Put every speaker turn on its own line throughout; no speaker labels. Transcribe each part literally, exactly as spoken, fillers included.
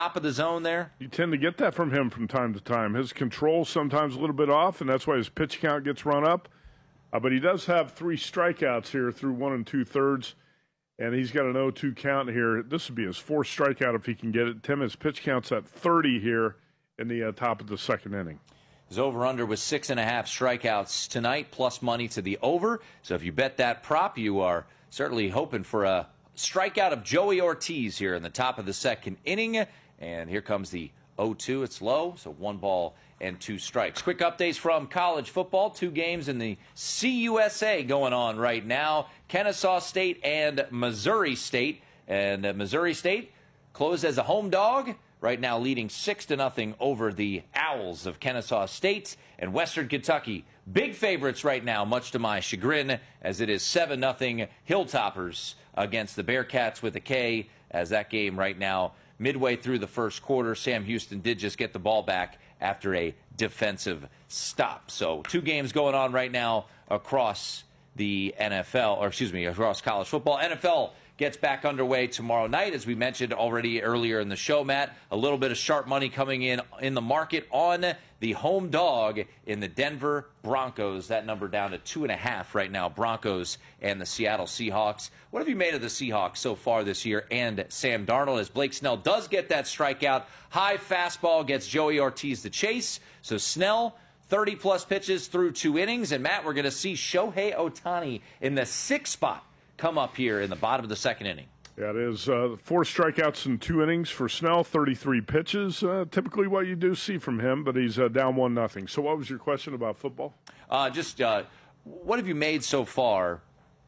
top of the zone there?
You tend to get that from him from time to time. His control sometimes a little bit off, and that's why his pitch count gets run up. Uh, but he does have three strikeouts here through one and two-thirds, and he's got an oh two count here. This would be his fourth strikeout if he can get it. Tim, his pitch count's at thirty here in the uh, top of the second inning.
His over-under was six and a half strikeouts tonight, plus money to the over. So if you bet that prop, you are certainly hoping for a strikeout of Joey Ortiz here in the top of the second inning. And here comes the oh two. It's low, so one ball and two strikes. Quick updates from college football. Two games in the C U S A going on right now. Kennesaw State and Missouri State. And uh, Missouri State closed as a home dog. Right now leading six to nothing over the Owls of Kennesaw State. And Western Kentucky, big favorites right now, much to my chagrin, as it is seven nothing Hilltoppers against the Bearcats with a K, as that game right now, midway through the first quarter, Sam Houston did just get the ball back after a defensive stop. So two games going on right now across the N F L, or excuse me, across college football. N F L gets back underway tomorrow night, as we mentioned already earlier in the show, Matt. A little bit of sharp money coming in in the market on the home dog in the Denver Broncos. That number down to two and a half right now, Broncos and the Seattle Seahawks. What have you made of the Seahawks so far this year and Sam Darnold, as Blake Snell does get that strikeout? High fastball gets Joey Ortiz the chase. So Snell, thirty-plus pitches through two innings. And, Matt, we're going to see Shohei Ohtani in the sixth spot come up here in the bottom of the second inning.
Yeah, it is. Uh, four strikeouts in two innings for Snell, thirty-three pitches. Uh, typically what you do see from him, but he's uh, down one nothing. So what was your question about football?
Uh, just uh, what have you made so far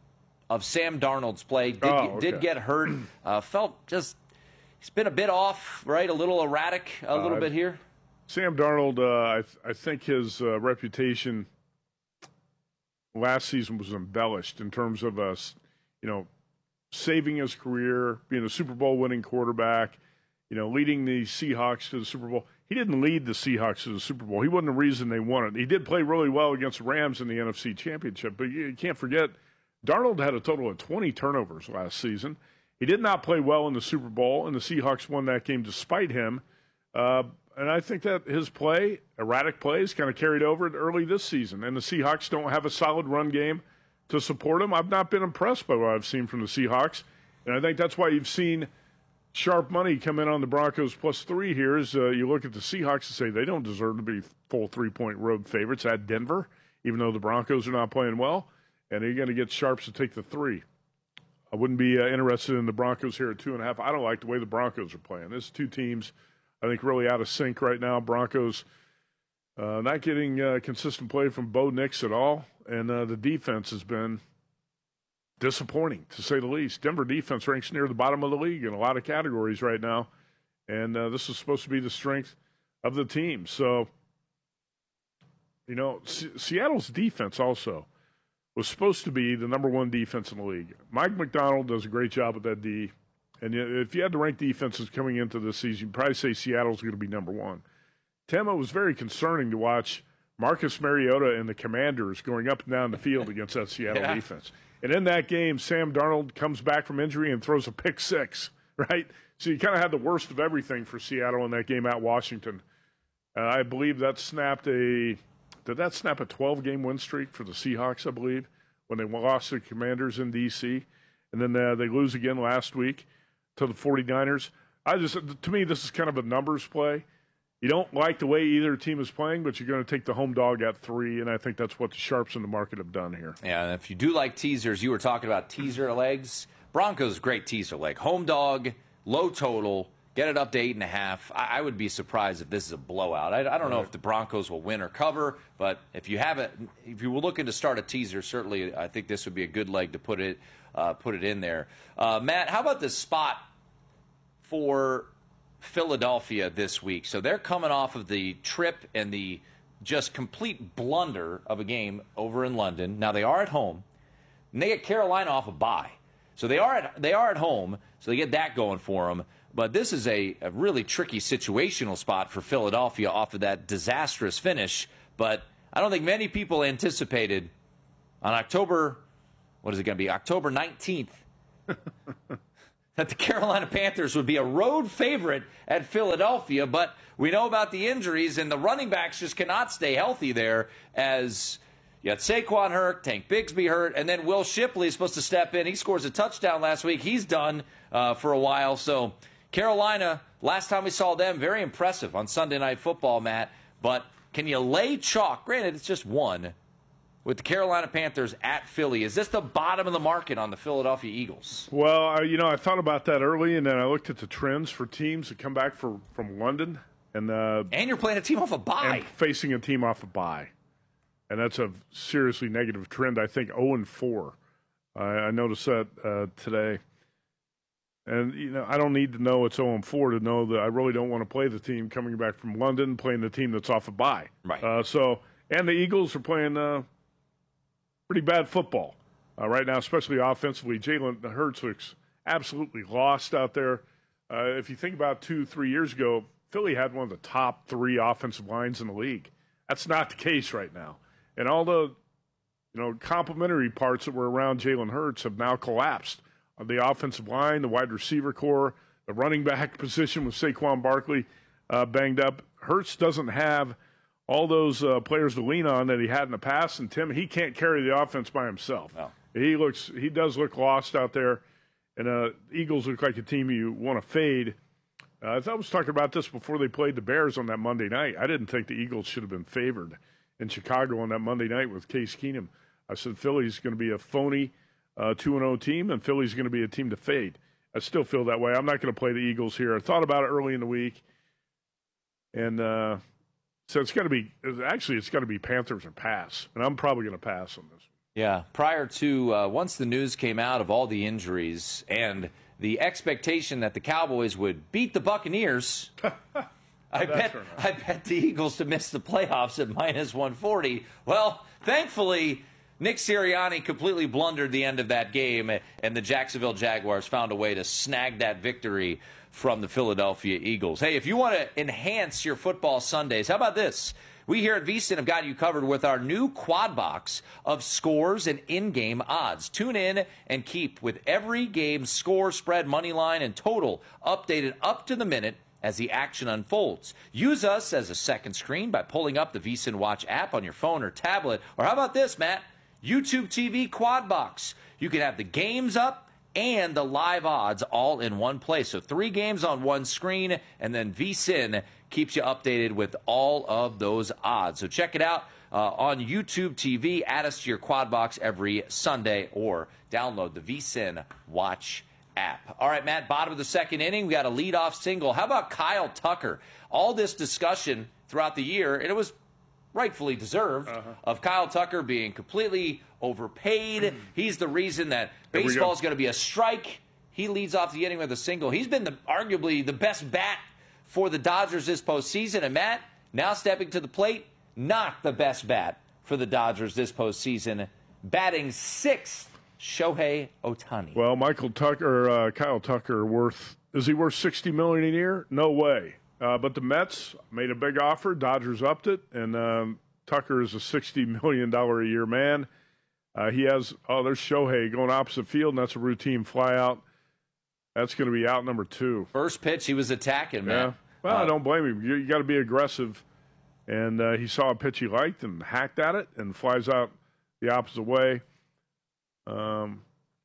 of Sam Darnold's play? Did,
oh, okay.
did get hurt. Uh, felt just he's been a bit off, right? A little erratic a little uh, bit here.
Sam Darnold, uh, I, th- I think his uh, reputation last season was embellished in terms of us. You know, saving his career, being a Super Bowl winning quarterback, you know, leading the Seahawks to the Super Bowl. He didn't lead the Seahawks to the Super Bowl. He wasn't the reason they won it. He did play really well against the Rams in the N F C Championship, but you can't forget, Darnold had a total of twenty turnovers last season. He did not play well in the Super Bowl, and the Seahawks won that game despite him. Uh, and I think that his play, erratic plays, kind of carried over early this season. And the Seahawks don't have a solid run game to support him. I've not been impressed by what I've seen from the Seahawks, and I think that's why you've seen sharp money come in on the Broncos plus three here. Is uh, you look at the Seahawks and say they don't deserve to be full three-point road favorites at Denver, even though the Broncos are not playing well, and you're going to get sharps to take the three. I wouldn't be uh, interested in the Broncos here at two and a half. I don't like the way the Broncos are playing. There's two teams, I think, really out of sync right now. Broncos Uh, not getting uh, consistent play from Bo Nix at all, and uh, the defense has been disappointing, to say the least. Denver defense ranks near the bottom of the league in a lot of categories right now, and uh, this is supposed to be the strength of the team. So, you know, C- Seattle's defense also was supposed to be the number one defense in the league. Mike McDonald does a great job with that D, and if you had to rank defenses coming into this season, you'd probably say Seattle's going to be number one. Tim, it was very concerning to watch Marcus Mariota and the Commanders going up and down the field against that Seattle yeah. defense. And in that game, Sam Darnold comes back from injury and throws a pick six, right? So you kind of had the worst of everything for Seattle in that game at Washington. Uh, I believe that snapped a – did that snap a twelve-game win streak for the Seahawks, I believe, when they lost to the Commanders in D C? And then uh, they lose again last week to the 49ers. I just – to me, this is kind of a numbers play. You don't like the way either team is playing, but you're going to take the home dog at three, and I think that's what the sharps in the market have done here.
Yeah, and if you do like teasers, you were talking about teaser legs. Broncos, great teaser leg. Home dog, low total, get it up to eight and a half. I, I would be surprised if this is a blowout. I, I don't know if the Broncos will win or cover, but if you have it, if you were looking to start a teaser, certainly I think this would be a good leg to put it uh, put it in there. Uh, Matt, how about the spot for Philadelphia this week? So they're coming off of the trip and the just complete blunder of a game over in London. Now they are at home, and they get Carolina off a bye. So they are at they are at home, so they get that going for them. But this is a, a really tricky situational spot for Philadelphia off of that disastrous finish. But I don't think many people anticipated on October, what is it going to be, October nineteenth, that the Carolina Panthers would be a road favorite at Philadelphia, but we know about the injuries, and the running backs just cannot stay healthy there as you got Saquon hurt, Tank Bigsby hurt, and then Will Shipley is supposed to step in. He scores a touchdown last week. He's done uh, for a while. So Carolina, last time we saw them, very impressive on Sunday Night Football, Matt. But can you lay chalk? Granted, it's just one. With the Carolina Panthers at Philly, is this the bottom of the market on the Philadelphia Eagles?
Well, I, you know, I thought about that early, and then I looked at the trends for teams that come back for, from London. And uh,
and you're playing a team off a bye.
And facing a team off a bye. And that's a seriously negative trend. I think oh and four. I, I noticed that uh, today. And, you know, I don't need to know it's oh and four to know that I really don't want to play the team coming back from London, playing the team that's off a bye.
Right.
Uh, so, and the Eagles are playing uh, pretty bad football uh, right now, especially offensively. Jalen Hurts looks absolutely lost out there. Uh, if you think about two, three years ago, Philly had one of the top three offensive lines in the league. That's not the case right now. And all the, you know, complementary parts that were around Jalen Hurts have now collapsed. On the offensive line, the wide receiver core, the running back position with Saquon Barkley uh, banged up. Hurts doesn't have all those uh, players to lean on that he had in the past. And, Tim, he can't carry the offense by himself.
No.
He looks, he does look lost out there. And uh, Eagles look like a team you want to fade. Uh, I was talking about this before they played the Bears on that Monday night. I didn't think the Eagles should have been favored in Chicago on that Monday night with Case Keenum. I said Philly's going to be a phony uh, two and oh team, and Philly's going to be a team to fade. I still feel that way. I'm not going to play the Eagles here. I thought about it early in the week, and uh, so it's got to be – actually, it's got to be Panthers or pass, and I'm probably going to pass on this.
Yeah, prior to uh, once the news came out of all the injuries and – the expectation that the Cowboys would beat the Buccaneers, I bet I bet the Eagles to miss the playoffs at minus one forty. Well, thankfully, Nick Sirianni completely blundered the end of that game, and the Jacksonville Jaguars found a way to snag that victory from the Philadelphia Eagles. Hey, if you want to enhance your football Sundays, how about this? We here at VSiN have got you covered with our new quad box of scores and in-game odds. Tune in and keep with every game score, spread, money line, and total updated up to the minute as the action unfolds. Use us as a second screen by pulling up the VSiN Watch app on your phone or tablet. Or how about this, Matt? YouTube T V quad box. You can have the games up and the live odds all in one place. So three games on one screen, and then VSiN keeps you updated with all of those odds. So check it out uh, on YouTube T V. Add us to your quad box every Sunday, or download the VSiN Watch app. All right, Matt, bottom of the second inning, we got a leadoff single. How about Kyle Tucker? All this discussion throughout the year, and it was rightfully deserved, uh-huh. of Kyle Tucker being completely overpaid. Mm. He's the reason that baseball is going to be a strike. He leads off the inning with a single. He's been the, arguably the best bat for the Dodgers this postseason. And Matt, now stepping to the plate, not the best bat for the Dodgers this postseason. Batting sixth, Shohei Ohtani.
Well, Michael Tucker, uh, Kyle Tucker, worth is he worth sixty million dollars a year? No way. Uh, but the Mets made a big offer. Dodgers upped it, and um, Tucker is a sixty million dollars a year man. Uh, he has, oh, there's Shohei going opposite field, and that's a routine flyout. That's going to be out number two.
First pitch, he was attacking, man.
Yeah. Well,
uh,
I don't blame him. You, you got to be aggressive. And uh, he saw a pitch he liked and hacked at it and flies out the opposite way. Um,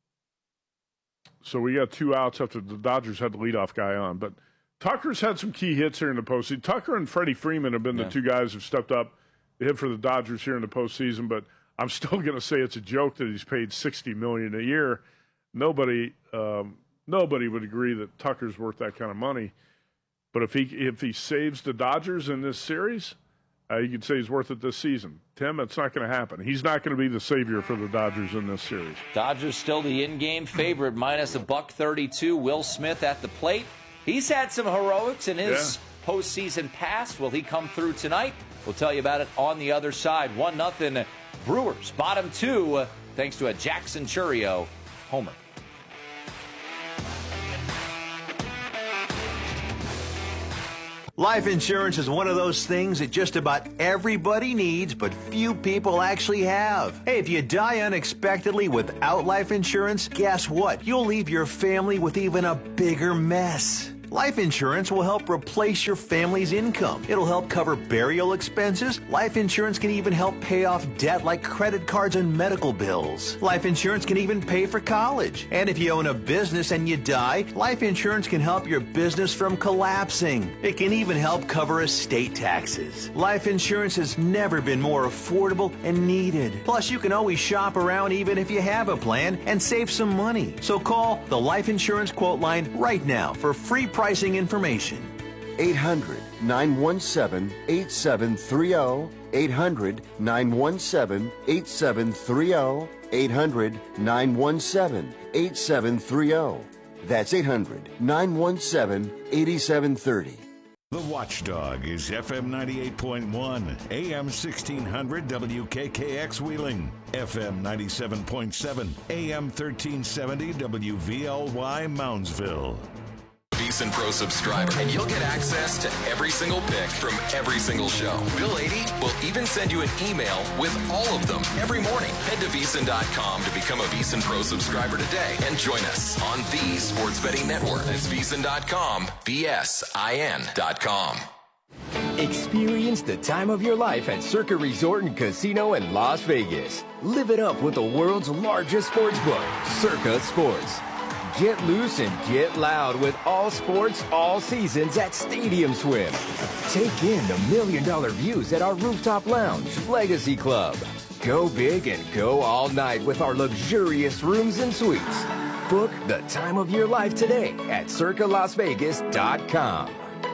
so we got two outs after the Dodgers had the leadoff guy on. But Tucker's had some key hits here in the postseason. Tucker and Freddie Freeman have been yeah. the two guys who've stepped up to hit for the Dodgers here in the postseason. But I'm still going to say it's a joke that he's paid sixty million dollars a year. Nobody, um, nobody would agree that Tucker's worth that kind of money. But if he if he saves the Dodgers in this series, uh, you could say he's worth it this season. Tim, it's not going to happen. He's not going to be the savior for the Dodgers in this series.
Dodgers still the in-game favorite, minus a buck thirty-two. Will Smith at the plate. He's had some heroics in his yeah. postseason past. Will he come through tonight? We'll tell you about it on the other side. one nothing Brewers, bottom two, thanks to a Jackson Chourio homer.
Life insurance is one of those things that just about everybody needs, but few people actually have. Hey, if you die unexpectedly without life insurance, guess what? You'll leave your family with even a bigger mess. Life insurance will help replace your family's income. It'll help cover burial expenses. Life insurance can even help pay off debt like credit cards and medical bills. Life insurance can even pay for college. And if you own a business and you die, life insurance can help your business from collapsing. It can even help cover estate taxes. Life insurance has never been more affordable and needed. Plus, you can always shop around even if you have a plan and save some money. So call the Life Insurance Quote Line right now for free pricing information.
eight hundred, nine one seven, eight seven three zero. eight hundred, nine one seven, eight seven three zero. eight hundred, nine one seven, eight seven three zero. That's eight hundred, nine one seven, eight seven three zero.
The Watchdog is F M ninety-eight point one, A M sixteen hundred W K K X Wheeling, F M ninety-seven point seven, A M thirteen seventy W V L Y Moundsville.
VEASAN Pro subscriber, and you'll get access to every single pick from every single show. Bill Adie will even send you an email with all of them every morning. Head to VEASAN dot com to become a VEASAN Pro subscriber today and join us on the Sports Betting Network. That's VEASAN dot com, V S I N dot com.
Experience the time of your life at Circa Resort and Casino in Las Vegas. Live it up with the world's largest sports book, Circa Sports. Get loose and get loud with all sports, all seasons at Stadium Swim. Take in the million dollar views at our rooftop lounge, Legacy Club. Go big and go all night with our luxurious rooms and suites. Book the time of your life today at circa las vegas dot com.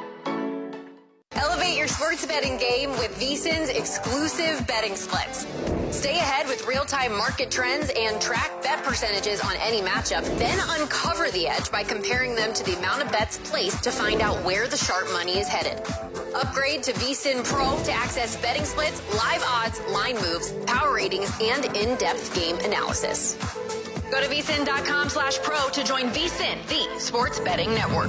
Elevate your sports betting game with VEASAN's exclusive betting splits. Stay ahead with real-time market trends and track bet percentages on any matchup. Then uncover the edge by comparing them to the amount of bets placed to find out where the sharp money is headed. Upgrade to VEASAN Pro to access betting splits, live odds, line moves, power ratings, and in-depth game analysis. Go to VEASAN dot com slash pro to join VEASAN, the sports betting network.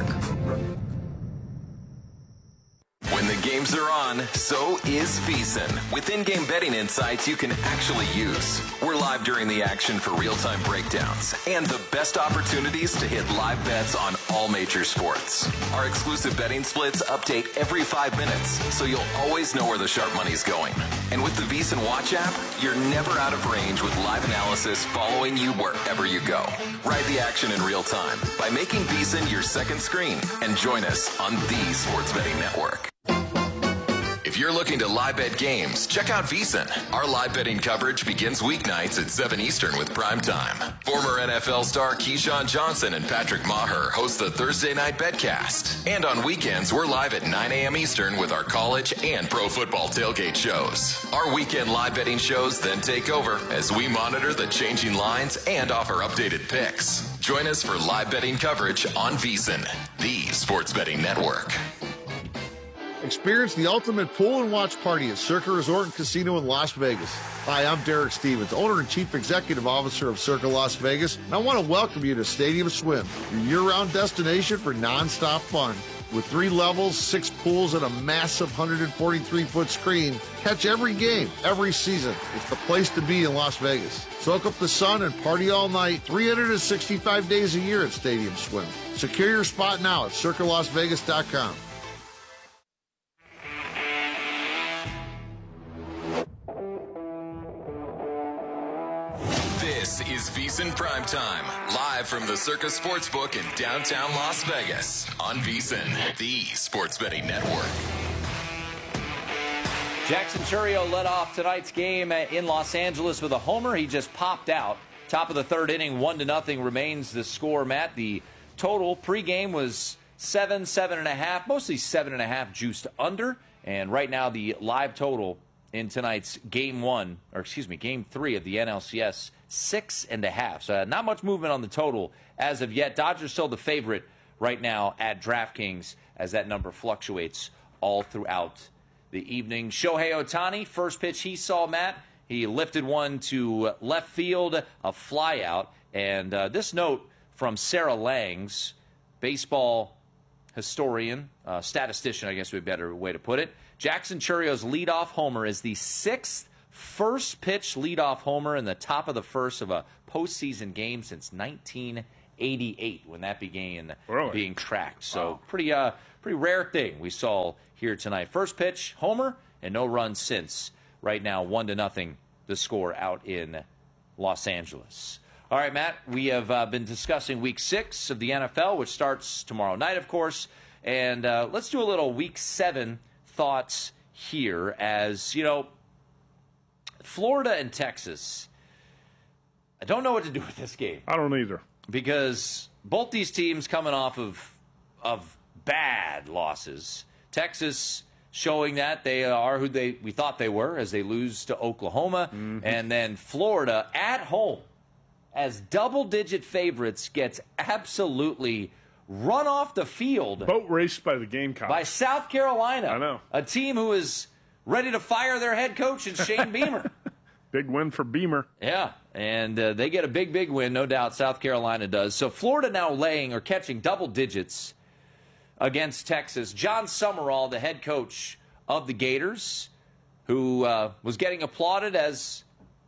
When the games are on, so is VEASAN. With in-game betting insights you can actually use. We're live during the action for real-time breakdowns and the best opportunities to hit live bets on all major sports. Our exclusive betting splits update every five minutes, so you'll always know where the sharp money's going. And with the VEASAN Watch app, you're never out of range with live analysis following you wherever you go. Ride the action in real time by making VEASAN your second screen and join us on the Sports Betting Network. If you're looking to live bet games, check out VEASAN. Our live betting coverage begins weeknights at seven Eastern with Prime Time. Former N F L star Keyshawn Johnson and Patrick Maher host the Thursday Night Betcast. And on weekends, we're live at nine a.m. Eastern with our college and pro football tailgate shows. Our weekend live betting shows then take over as we monitor the changing lines and offer updated picks. Join us for live betting coverage on VEASAN, the Sports Betting Network.
Experience the ultimate pool and watch party at Circa Resort and Casino in Las Vegas. Hi, I'm Derek Stevens, owner and chief executive officer of Circa Las Vegas, and I want to welcome you to Stadium Swim, your year-round destination for nonstop fun. With three levels, six pools, and a massive one hundred forty-three foot screen, catch every game, every season. It's the place to be in Las Vegas. Soak up the sun and party all night, three hundred sixty-five days a year at Stadium Swim. Secure your spot now at circa las vegas dot com.
This is VEASAN Primetime, live from the Circa Sportsbook in downtown Las Vegas on VEASAN, the Sports Betting Network.
Jackson Chourio led off tonight's game in Los Angeles with a homer. He just popped out. Top of the third inning, one to nothing remains the score, Matt. The total pregame was seven, seven and a half, mostly seven and a half juiced under. And right now the live total in tonight's game one, or excuse me, game three of the N L C S, six and a half. So not much movement on the total as of yet. Dodgers still the favorite right now at DraftKings as that number fluctuates all throughout the evening. Shohei Ohtani, first pitch he saw, Matt, he lifted one to left field, a flyout. And uh, this note from Sarah Langs, baseball historian, uh, statistician, I guess would be a better way to put it. Jackson Churio's leadoff homer is the sixth first pitch leadoff homer in the top of the first of a postseason game since nineteen eighty-eight, when that began
really?
being tracked. So
wow.
pretty, uh, pretty rare thing we saw here tonight. First pitch homer and no runs since. Right now, one to nothing, the score out in Los Angeles. All right, Matt, we have uh, been discussing Week Six of the N F L, which starts tomorrow night, of course, and uh, let's do a little Week Seven thoughts here. As you know, Florida and Texas, I don't know what to do with this game.
I don't either.
Because both these teams coming off of of bad losses. Texas showing that they are who they we thought they were as they lose to Oklahoma. Mm-hmm. And then Florida at home as double-digit favorites gets absolutely run off the field.
Boat raced by the Gamecocks.
By South Carolina.
I know.
A team who is ready to fire their head coach in Shane Beamer.
Big win for Beamer.
Yeah, and uh, they get a big, big win, no doubt. South Carolina does. So Florida now laying or catching double digits against Texas. John Summerall, the head coach of the Gators, who uh, was getting applauded as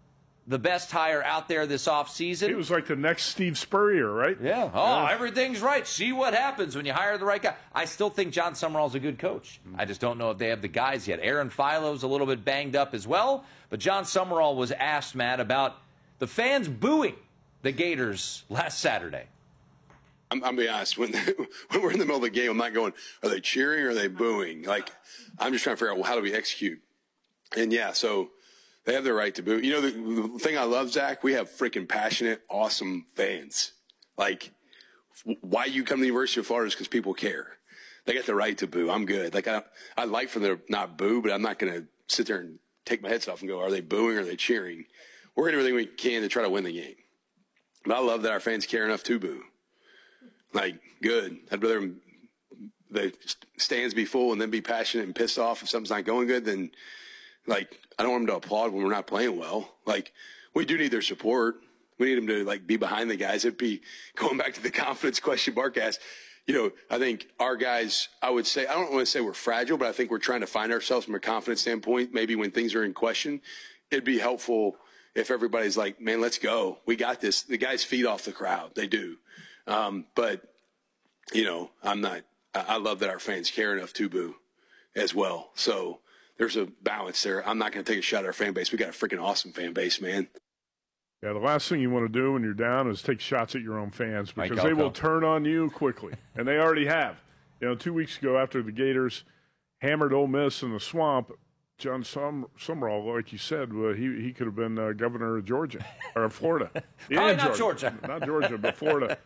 the best hire out there this offseason.
He was like the next Steve Spurrier, right?
Yeah. Oh,
yeah.
Everything's right. See what happens when you hire the right guy. I still think John Summerall's a good coach. I just don't know if they have the guys yet. Aaron Philo's a little bit banged up as well. But John Summerall was asked, Matt, about the fans booing the Gators last Saturday.
I'm, I'm being honest. When, when we're in the middle of the game, I'm not going, are they cheering or are they booing? Like, I'm just trying to figure out, well, how do we execute? And, yeah, so they have the right to boo. You know, the, the thing I love, Zach, we have freaking passionate, awesome fans. Like, why you come to the University of Florida is because people care. They got the right to boo. I'm good. Like, I, I'd like for them to not boo, but I'm not going to sit there and take my head off and go, are they booing or are they cheering? We're going to do everything we can to try to win the game. But I love that our fans care enough to boo. Like, good. I'd rather the stands be full and then be passionate and pissed off if something's not going good than, like, I don't want them to applaud when we're not playing well. Like, we do need their support. We need them to, like, be behind the guys. It'd be going back to the confidence question Mark asked. You know, I think our guys, I would say, I don't want to say we're fragile, but I think we're trying to find ourselves from a confidence standpoint. Maybe when things are in question, it'd be helpful if everybody's like, man, let's go. We got this. The guys feed off the crowd. They do. Um, but, you know, I'm not, I, I love that our fans care enough to boo as well. So there's a balance there. I'm not going to take a shot at our fan base. We got a freaking awesome fan base, man.
Yeah, the last thing you want to do when you're down is take shots at your own fans because
Mike
they
Elko.
will turn on you quickly, and they already have. You know, two weeks ago after the Gators hammered Ole Miss in the swamp, John Sum- Summerall, like you said, well, he he could have been uh, governor of Georgia or Florida.
Probably
and
not Georgia.
Georgia. Not Georgia, but Florida.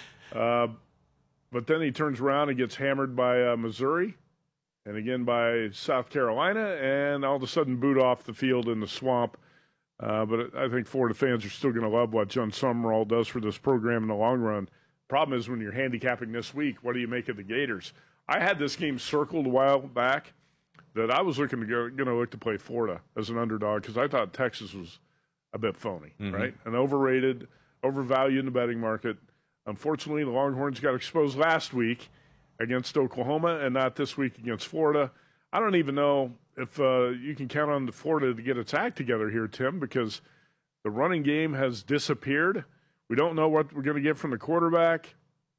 Uh, but then he turns around and gets hammered by uh, Missouri and again by South Carolina, and all of a sudden booed off the field in the swamp. Uh, but I think Florida fans are still going to love what John Summerall does for this program in the long run. Problem is when you're handicapping this week, what do you make of the Gators? I had this game circled a while back that I was looking to go, going to look to play Florida as an underdog because I thought Texas was a bit phony, mm-hmm. right? And overrated, overvalued in the betting market. Unfortunately, the Longhorns got exposed last week against Oklahoma and not this week against Florida. I don't even know if uh, you can count on the Florida to get its act together here, Tim, because the running game has disappeared. We don't know what we're going to get from the quarterback.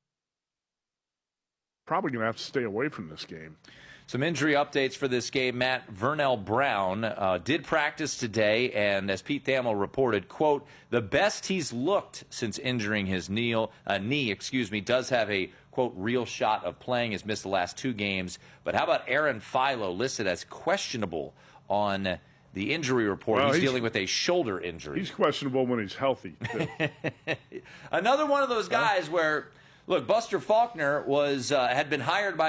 Probably going to have to stay away from this game.
Some injury updates for this game. Matt, Vernell Brown uh, did practice today, and as Pete Thamel reported, quote, the best he's looked since injuring his knee, uh, knee, excuse me, does have a, quote, real shot of playing. Has missed the last two games. But how about Aaron Philo, listed as questionable on the injury report?
Well,
he's,
he's
dealing with a shoulder injury.
He's questionable when he's healthy, too.
Another one of those guys where, look, Buster Faulkner was uh, had been hired by about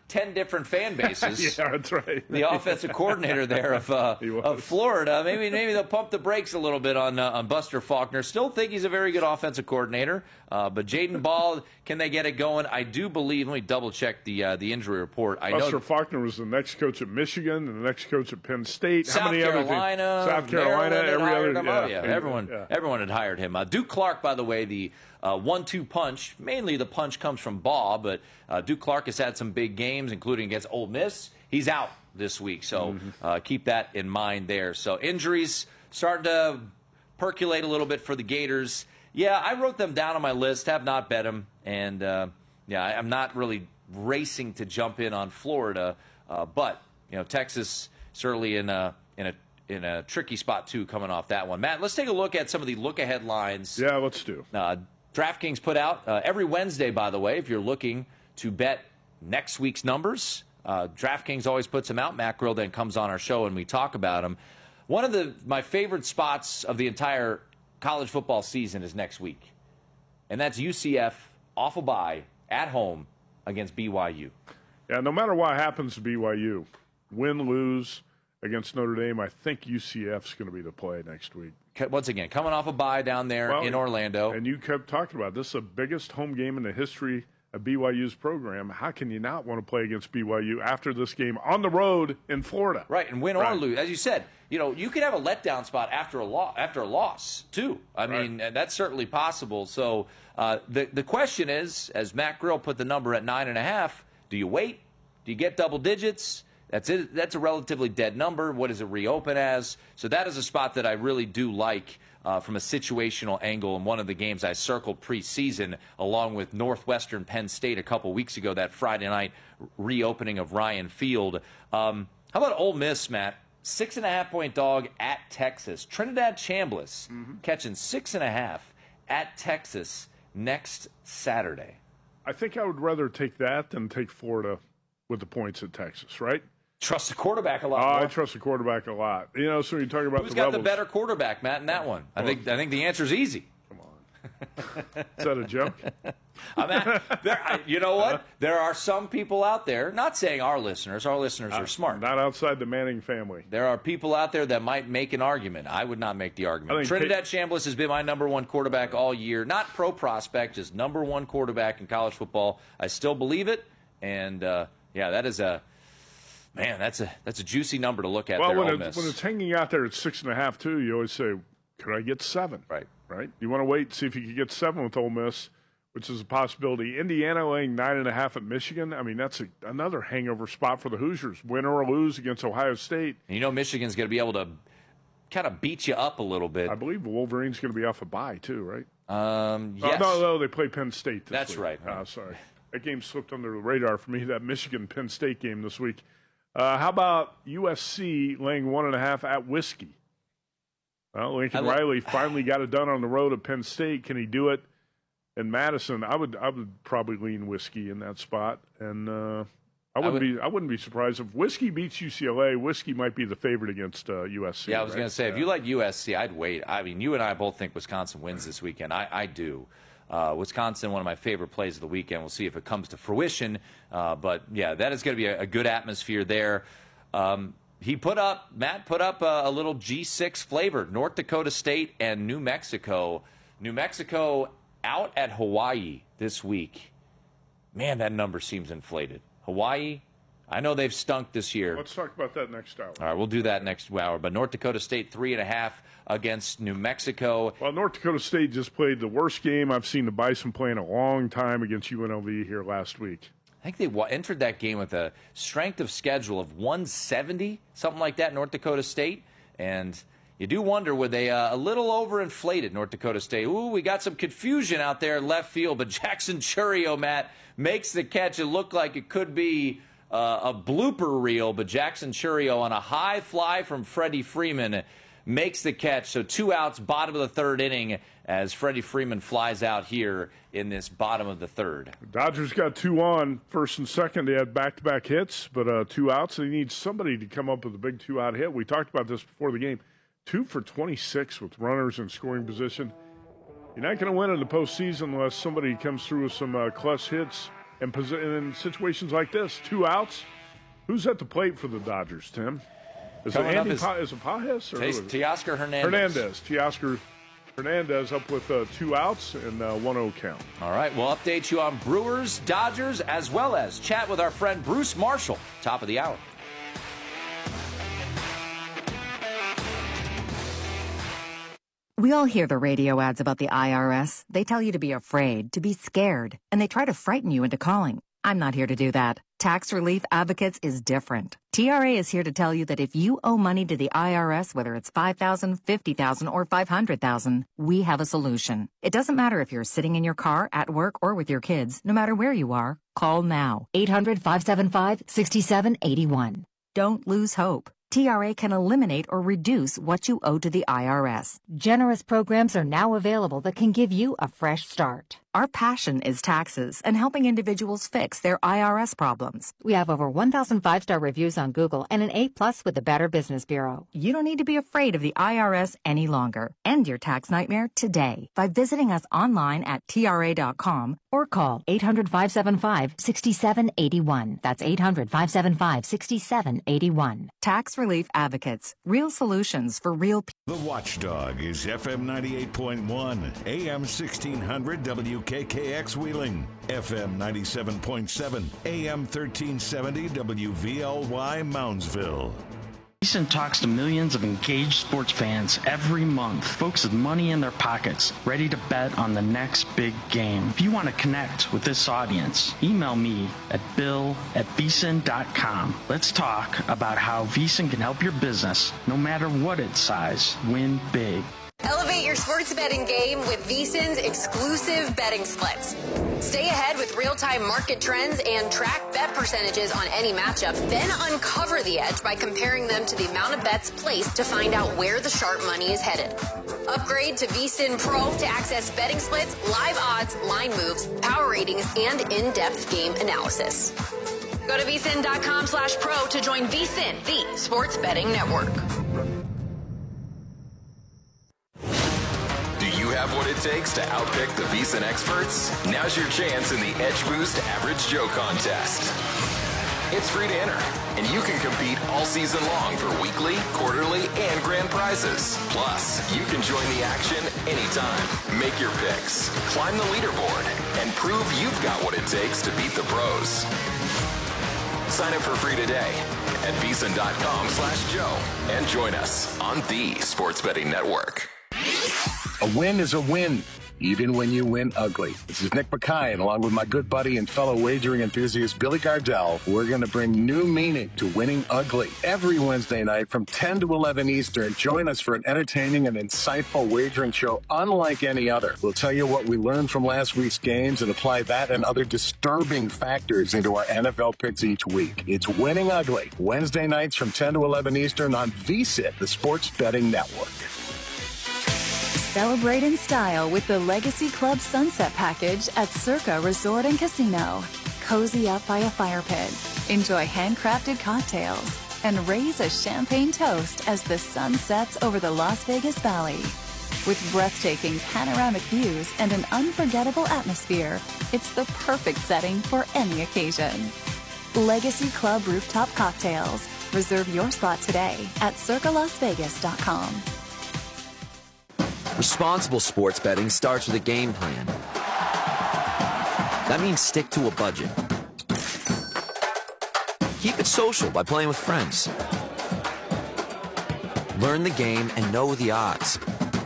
ten different fan bases.
Yeah, that's right.
The offensive coordinator there of uh, of Florida. Maybe maybe they'll pump the brakes a little bit on uh, on Buster Faulkner. Still think he's a very good offensive coordinator. Uh, but Jaden Ball, can they get it going? I do believe. Let me double check the uh, the injury report. I
Buster
know
Faulkner was the next coach at Michigan and the next coach at Penn State.
South
How many
Carolina,
other South Carolina,
Maryland
every
hired
other
him.
yeah,
Oh, yeah. Everyone
yeah.
everyone had hired him. Uh, Duke Clark, by the way, the uh, one two punch. Mainly the punch comes from Baugh, but uh, Duke Clark has had some big games, including against Ole Miss. He's out this week, so uh, keep that in mind there. So injuries starting to percolate a little bit for the Gators. Yeah, I wrote them down on my list, have not bet them, and uh, yeah, I- I'm not really racing to jump in on Florida, uh, but you know, Texas certainly in a in a in a tricky spot too, coming off that one. Matt, let's take a look at some of the look-ahead lines.
Yeah, let's do.
Uh, DraftKings put out uh, every Wednesday, by the way, if you're looking to bet next week's numbers. Uh, DraftKings always puts them out. Matt Grill then comes on our show and we talk about them. One of the my favorite spots of the entire college football season is next week, and that's U C F off a bye at home against B Y U.
Yeah, no matter what happens to B Y U, win, lose against Notre Dame, I think U C F's going to be the play next week.
Once again, coming off a bye down there
Well,
in Orlando.
And you kept talking about this is the biggest home game in the history of B Y U's program. How can you not want to play against B Y U after this game on the road in Florida?
Right, and win
Right.
or lose. As you said, you know, you could have a letdown spot after a lo- after a loss, too. I
Right.
mean, that's certainly possible. So uh, the, the question is, as Matt Grill put the number at nine and a half, do you wait? Do you get double digits? That's it. That's a relatively dead number. What does it reopen as? So that is a spot that I really do like uh, from a situational angle. And one of the games I circled preseason, along with Northwestern Penn State a couple weeks ago, that Friday night reopening of Ryan Field. Um, how about Ole Miss, Matt? Six and a half point dog at Texas. Trinidad Chambliss
Mm-hmm.
catching six and a half at Texas next Saturday.
I think I would rather take that than take Florida with the points at Texas, right?
Trust the quarterback a lot
Oh,
more.
I trust the quarterback a lot. You know, so you're talking about
Who's
the
got
levels.
the better quarterback, Matt, in that one? I think I think the answer's easy.
Come on. Is that a joke?
I'm at, there, I, you know what? There are some people out there, not saying our listeners, our listeners are smart.
Not outside the Manning family.
There are people out there that might make an argument. I would not make the
I
argument.
think
Trinidad Chambliss has been my number one quarterback all year. Not pro prospect, just number one quarterback in college football. I still believe it. And, uh, yeah, that is a – man, that's a that's a juicy number to look at
Well,
there,
when,
Ole
it,
Miss.
when it's hanging out there at six and a half, too, you always say, could I get seven?
Right.
Right? You want to wait and see if you can get seven with Ole Miss, which is a possibility. Indiana laying nine and a half at Michigan. I mean, that's a, another hangover spot for the Hoosiers. Win or lose against Ohio State.
And you know Michigan's going to be able to kind of beat you up a little bit.
I believe the Wolverines going to be off a bye, too, right?
Um, yes.
Oh, no, no, they play Penn State this
That's
week.
right.
Oh, sorry. That game slipped under the radar for me, that Michigan-Penn State game this week. Uh, how about U S C laying one and a half at Whiskey? Well, Lincoln
I li-
Riley finally got it done on the road at Penn State. Can he do it in Madison? I would I would probably lean Whiskey in that spot. And uh, I wouldn't
would-
be I wouldn't be surprised if Whiskey beats U C L A. Whiskey might be the favorite against uh, U S C.
Yeah, I was
right?
going to say, if you like U S C, I'd wait. I mean, you and I both think Wisconsin wins this weekend. I, I do. Uh, Wisconsin, one of my favorite plays of the weekend. We'll see if it comes to fruition. Uh, but, yeah, that is going to be a, a good atmosphere there. Um, he put up, Matt put up a, a little G six flavor, North Dakota State and New Mexico. New Mexico out at Hawaii this week. Man, that number seems inflated. Hawaii, I know they've stunk this year.
Let's talk about that next hour.
All right, we'll do that next hour. But North Dakota State, three and a half against New Mexico.
Well, North Dakota State just played the worst game I've seen the Bison play in a long time against U N L V here last week.
I think they wa- entered that game with a strength of schedule of one seventy, something like that, North Dakota State. And you do wonder, were they uh, a little overinflated, North Dakota State? Ooh, we got some confusion out there in left field, but Jackson Churio, Matt, makes the catch. It looked like it could be uh, a blooper reel, but Jackson Churio on a high fly from Freddie Freeman makes the catch. So two outs, bottom of the third inning, as Freddie Freeman flies out here in this bottom of the third.
Dodgers got two on, first and second. They had back-to-back hits, but uh, two outs. They need somebody to come up with a big two-out hit. We talked about this before the game. Two for twenty-six with runners in scoring position. You're not going to win in the postseason unless somebody comes through with some uh, clutch hits. And, and in situations like this, two outs, who's at the plate for the Dodgers, Tim? Is it Andy is, pa- is it Pages? Or
Teoscar Hernandez.
Hernandez. Teoscar Hernandez up with uh, two outs and uh, one oh count.
All right, we'll update you on Brewers, Dodgers, as well as chat with our friend Bruce Marshall, top of the hour.
We all hear the radio ads about the I R S. They tell you to be afraid, to be scared, and they try to frighten you into calling. I'm not here to do that. Tax Relief Advocates is different. T R A is here to tell you that if you owe money to the I R S, whether it's five thousand dollars, fifty thousand dollars, or five hundred thousand dollars, we have a solution. It doesn't matter if you're sitting in your car, at work, or with your kids. No matter where you are, call now. eight hundred, five seven five, six seven eight one. Don't lose hope. T R A can eliminate or reduce what you owe to the I R S. Generous programs are now available that can give you a fresh start. Our passion is taxes and helping individuals fix their I R S problems. We have over one thousand five-star reviews on Google and an A plus with the Better Business Bureau. You don't need to be afraid of the I R S any longer. End your tax nightmare today by visiting us online at T R A dot com or call eight hundred, five seven five, six seven eight one. That's eight hundred, five seven five, six seven eight one. Tax Relief Advocates. Real solutions for real people.
The Watchdog is F M ninety-eight point one, A M sixteen hundred W K K X Wheeling, F M ninety-seven point seven, A M thirteen seventy W V L Y Moundsville.
VSiN talks to millions of engaged sports fans every month, folks with money in their pockets, ready to bet on the next big game. If you want to connect with this audience, email me at bill at vsin dot com. Let's talk about how VSiN can help your business, no matter what its size, win big.
Elevate your sports betting game with VSiN's exclusive betting splits. Stay ahead with real-time market trends and track bet percentages on any matchup, then uncover the edge by comparing them to the amount of bets placed to find out where the sharp money is headed. Upgrade to VSiN Pro to access betting splits, live odds, line moves, power ratings, and in-depth game analysis. Go to vsin dot com slash pro to join VSiN, the sports betting network.
Have what it takes to outpick the VSiN experts? Now's your chance in the Edge Boost Average Joe contest. It's free to enter, and you can compete all season long for weekly, quarterly, and grand prizes. Plus, you can join the action anytime. Make your picks, climb the leaderboard, and prove you've got what it takes to beat the pros. Sign up for free today at vsin dot com slash Joe and join us on the Sports Betting Network.
A win is a win, even when you win ugly. This is Nick Mackay, and along with my good buddy and fellow wagering enthusiast Billy Gardell, we're going to bring new meaning to winning ugly. Every Wednesday night from ten to eleven Eastern, join us for an entertaining and insightful wagering show unlike any other. We'll tell you what we learned from last week's games and apply that and other disturbing factors into our N F L picks each week. It's Winning Ugly, Wednesday nights from ten to eleven Eastern on VSiN, the Sports Betting Network.
Celebrate in style with the Legacy Club Sunset Package at Circa Resort and Casino. Cozy up by a fire pit, enjoy handcrafted cocktails, and raise a champagne toast as the sun sets over the Las Vegas Valley. With breathtaking panoramic views and an unforgettable atmosphere, it's the perfect setting for any occasion. Legacy Club Rooftop Cocktails. Reserve your spot today at circa las vegas dot com.
Responsible sports betting starts with a game plan. That means stick to a budget. Keep it social by playing with friends. Learn the game and know the odds.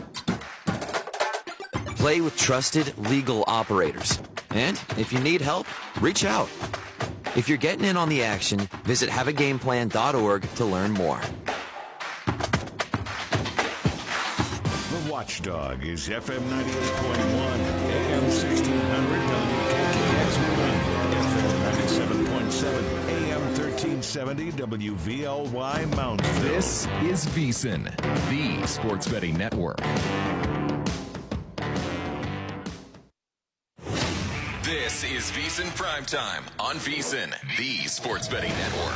Play with trusted legal operators. And if you need help, reach out. If you're getting in on the action, visit have a game plan dot org to learn more.
Watchdog is F M ninety-eight point one, A M sixteen hundred W K K X Wheeling, F M ninety-seven point seven, A M thirteen seventy W V L Y Moundsville.
This is VSiN, the Sports Betting Network.
This is VSiN Primetime on VSiN, the Sports Betting Network.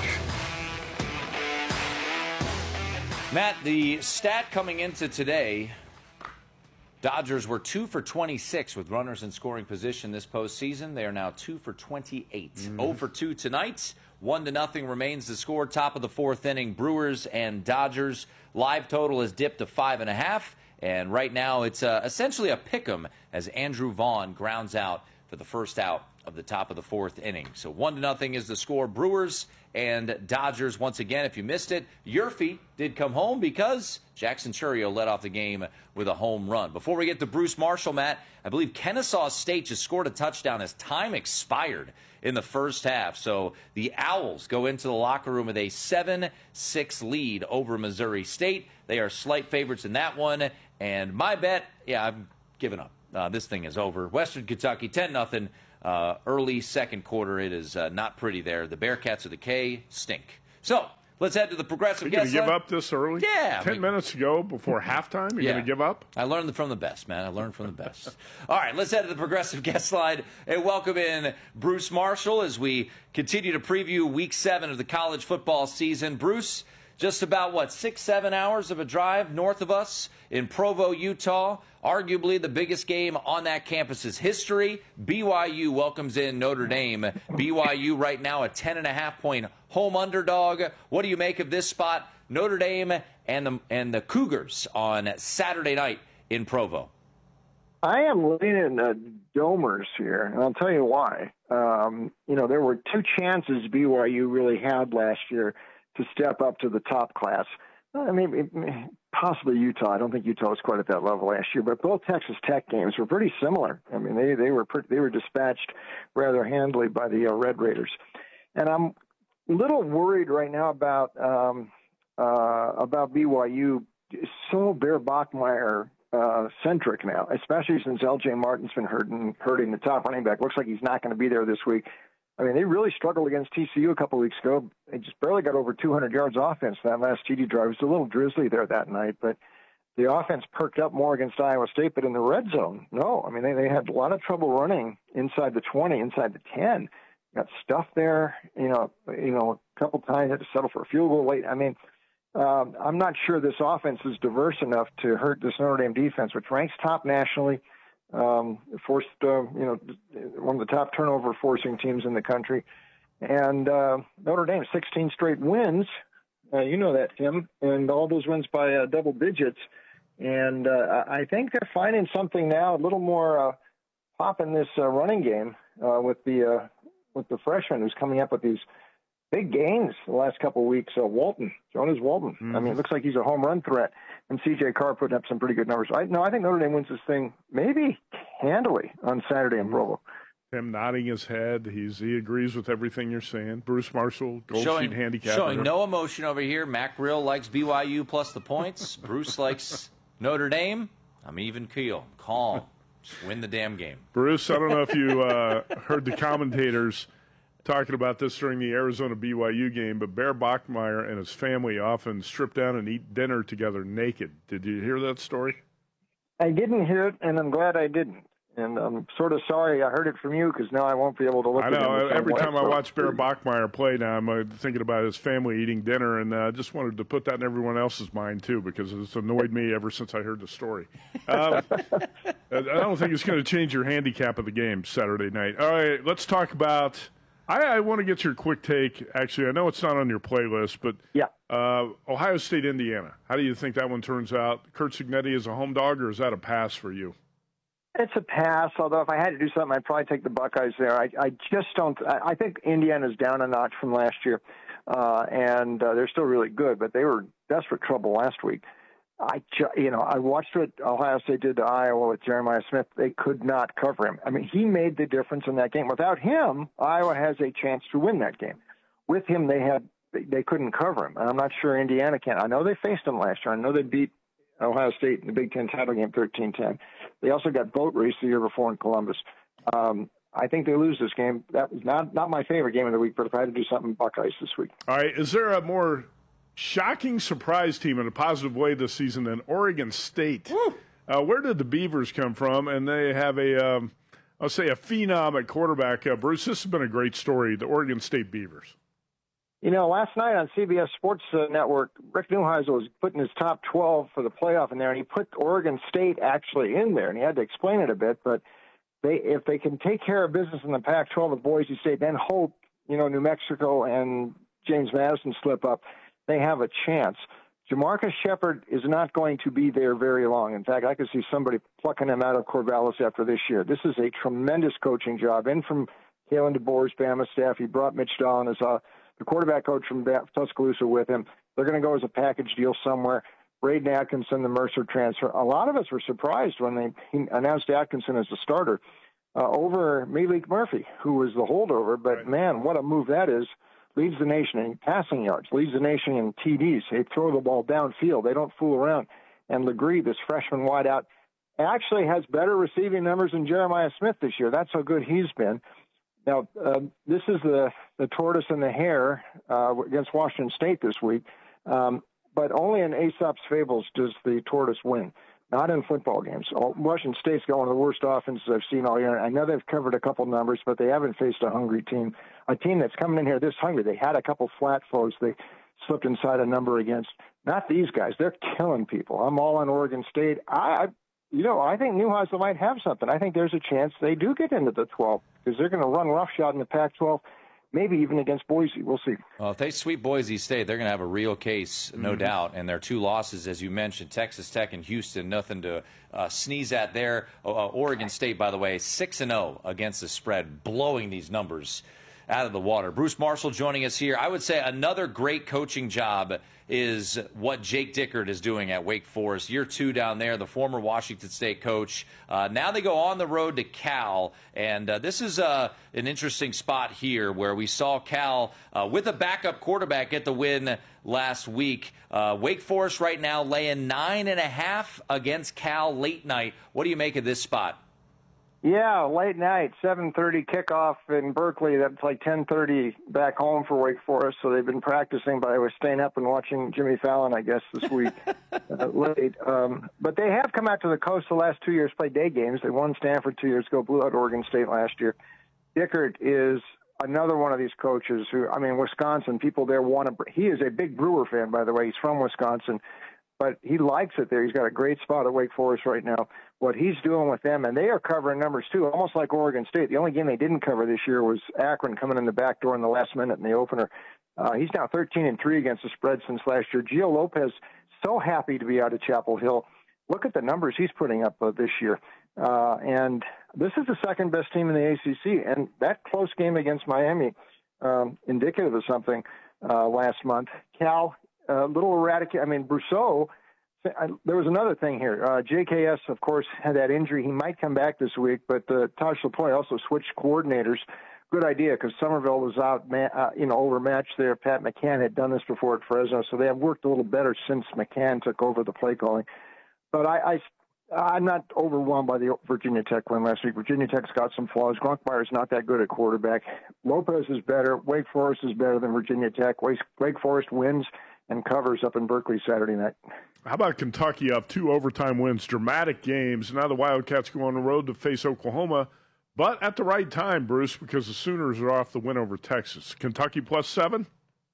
Matt, the stat coming into today Dodgers were two for twenty-six with runners in scoring position this postseason. They are now two for twenty-eight. Mm-hmm. oh for two tonight. One to nothing remains the score. Top of the fourth inning, Brewers and Dodgers. Live total has dipped to five and a half. And right now it's uh, essentially a pick'em as Andrew Vaughn grounds out for the first out of the top of the fourth inning. So one to nothing is the score. Brewers and Dodgers. Once again, if you missed it, Yurfee did come home because Jackson Chourio led off the game with a home run. Before we get to Bruce Marshall, Matt, I believe Kennesaw State just scored a touchdown as time expired in the first half. So the Owls go into the locker room with a seven six lead over Missouri State. They are slight favorites in that one. And my bet, yeah, I've given up. Uh, this thing is over. Western Kentucky, ten nothing. Uh, early second quarter, it is uh, not pretty there. The Bearcats of the K stink. So let's head to the Progressive
Guest
Line.
You're going to give up this early?
Yeah.
Ten
I mean,
minutes ago before halftime, you're
yeah.
going to give up?
I learned from the best, man. I learned from the best. All right, let's head to the Progressive Guest Line and welcome in Bruce Marshall as we continue to preview Week seven of the college football season. Bruce, just about, what, six, seven hours of a drive north of us in Provo, Utah. Arguably the biggest game on that campus's history. B Y U welcomes in Notre Dame. B Y U right now a ten and a half point home underdog. What do you make of this spot? Notre Dame and the, and the Cougars on Saturday night in Provo.
I am leaning uh, Domers here, and I'll tell you why. Um, you know, there were two chances B Y U really had last year to step up to the top class. I mean, possibly Utah. I don't think Utah was quite at that level last year, but both Texas Tech games were pretty similar. I mean, they they were pretty, they were dispatched rather handily by the uh, Red Raiders, and I'm a little worried right now about um, uh, about B Y U. So Bear Bachmeier uh, centric now, especially since L J Martin's been hurting hurting the top running back. Looks like he's not going to be there this week. I mean, they really struggled against T C U a couple of weeks ago. They just barely got over two hundred yards offense that last T D drive. It was a little drizzly there that night, but the offense perked up more against Iowa State. But in the red zone, no. I mean, they, they had a lot of trouble running inside the twenty, inside the ten. Got stuffed there, you know, you know, a couple times had to settle for a field goal late. I mean, um, I'm not sure this offense is diverse enough to hurt this Notre Dame defense, which ranks top nationally. Um, forced, uh, you know, one of the top turnover forcing teams in the country. And uh, Notre Dame, sixteen straight wins. Uh, you know that, Tim. And all those wins by uh, double digits. And uh, I think they're finding something now, a little more uh, pop in this uh, running game uh, with the uh, with the freshman who's coming up with these big gains the last couple of weeks. Uh, Walton, Jonas Walton. Mm-hmm. I mean, it looks like he's a home run threat. And C J Carr putting up some pretty good numbers. I no, I think Notre Dame wins this thing maybe handily on Saturday in Provo.
Him nodding his head. He's he agrees with everything you're saying. Bruce Marshall, Gold
showing,
Sheet handicap.
Showing no emotion over here. Mac Rill likes B Y U plus the points. Bruce likes Notre Dame. I'm even keel. Calm. Just win the damn game.
Bruce, I don't know if you uh, heard the commentators talking about this during the Arizona B Y U game, but Bear Bachmeier and his family often strip down and eat dinner together naked. Did you hear that story?
I didn't hear it, and I'm glad I didn't. And I'm sort of sorry I heard it from you because now I won't be able to look
I
at it. I
know. Every time I watch Bear Bachmeier play now, I'm uh, thinking about his family eating dinner, and I uh, just wanted to put that in everyone else's mind, too, because it's annoyed me ever since I heard the story. Um, I don't think it's going to change your handicap of the game Saturday night. All right, let's talk about – I, I want to get your quick take. Actually, I know it's not on your playlist, but
yeah.
uh, Ohio State, Indiana. How do you think that one turns out? Curt Cignetti is a home dog, or is that a pass for you?
It's a pass, although if I had to do something, I'd probably take the Buckeyes there. I, I just don't – I think Indiana's down a notch from last year, uh, and uh, they're still really good, but they were desperate trouble last week. I, you know, I watched what Ohio State did to Iowa with Jeremiah Smith. They could not cover him. I mean, he made the difference in that game. Without him, Iowa has a chance to win that game. With him, they had they couldn't cover him, and I'm not sure Indiana can. I know they faced him last year. I know they beat Ohio State in the Big Ten title game thirteen ten. They also got boat race the year before in Columbus. Um, I think they lose this game. That was not, not my favorite game of the week, but if I had to do something, Buckeyes this week.
All right, is there a more shocking surprise team in a positive way this season than Oregon State? Uh, where did the Beavers come from? And they have a, um, I'll say, a phenom at quarterback. Uh, Bruce, this has been a great story, the Oregon State Beavers.
You know, last night on C B S Sports uh, Network, Rick Neuheisel was putting his top twelve for the playoff in there, and he put Oregon State actually in there, and he had to explain it a bit. But they, if they can take care of business in the Pac twelve with Boise State, then hope, you know, New Mexico and James Madison slip up, they have a chance. Jamarcus Shepard is not going to be there very long. In fact, I could see somebody plucking him out of Corvallis after this year. This is a tremendous coaching job. In from Kalen DeBoer's Bama staff, he brought Mitch Dolan as a the quarterback coach from Tuscaloosa with him. They're going to go as a package deal somewhere. Braden Atkinson, the Mercer transfer. A lot of us were surprised when they he announced Atkinson as the starter uh, over Malik Murphy, who was the holdover. But, right. man, what a move that is. Leads the nation in passing yards, leads the nation in T Ds. They throw the ball downfield. They don't fool around. And Legree, this freshman wideout, actually has better receiving numbers than Jeremiah Smith this year. That's how good he's been. Now, uh, this is the, the tortoise and the hare uh, against Washington State this week, um, but only in Aesop's Fables does the tortoise win, not in football games. Washington State's got one of the worst offenses I've seen all year. I know they've covered a couple numbers, but they haven't faced a hungry team, a team that's coming in here this hungry. They had a couple flat foes they slipped inside a number against. Not these guys. They're killing people. I'm all on Oregon State. I You know, I think Neuheisel might have something. I think there's a chance they do get into the twelve because they're going to run roughshod in the Pac twelve, maybe even against Boise. We'll see.
Well, if they sweep Boise State, they're going to have a real case, no mm-hmm. doubt. And their two losses, as you mentioned, Texas Tech and Houston, nothing to uh, sneeze at there. Uh, Oregon State, by the way, six and oh against the spread, blowing these numbers out of the water. Bruce Marshall joining us here. I would say another great coaching job is what Jake Dickert is doing at Wake Forest. Year two down there, the former Washington State coach. Uh, now they go on the road to Cal, and uh, this is uh, an interesting spot here where we saw Cal uh, with a backup quarterback get the win last week. Uh, Wake Forest right now laying nine and a half against Cal late night. What do you make of this spot?
Yeah, late night, seven thirty kickoff in Berkeley. That's like ten thirty back home for Wake Forest. So they've been practicing, but I was staying up and watching Jimmy Fallon, I guess, this week uh, late. Um, but they have come out to the coast the last two years, played day games. They won Stanford two years ago, blew out Oregon State last year. Dickert is another one of these coaches who, I mean, Wisconsin, people there want to – he is a big Brewer fan, by the way. He's from Wisconsin. But he likes it there. He's got a great spot at Wake Forest right now. What he's doing with them, and they are covering numbers too, almost like Oregon State. The only game they didn't cover this year was Akron coming in the back door in the last minute in the opener. Uh, he's now thirteen and three against the spread since last year. Gio Lopez, so happy to be out of Chapel Hill. Look at the numbers he's putting up uh, this year. Uh, and this is the second best team in the A C C. And that close game against Miami, um, indicative of something uh, last month. Cal, a uh, little erratic. I mean, Brousseau, I, there was another thing here. Uh, J K S, of course, had that injury. He might come back this week, but uh, Taj Lapointe also switched coordinators. Good idea, because Somerville was out, man, uh, you know, overmatched there. Pat McCann had done this before at Fresno, so they have worked a little better since McCann took over the play calling. But I, I, I'm not overwhelmed by the Virginia Tech win last week. Virginia Tech's got some flaws. Gronkmeyer's not that good at quarterback. Lopez is better. Wake Forest is better than Virginia Tech. Wake, Wake Forest wins and covers up in Berkeley Saturday night.
How about Kentucky up two overtime wins, dramatic games. Now the Wildcats go on the road to face Oklahoma, but at the right time, Bruce, because the Sooners are off the win over Texas. Kentucky plus seven?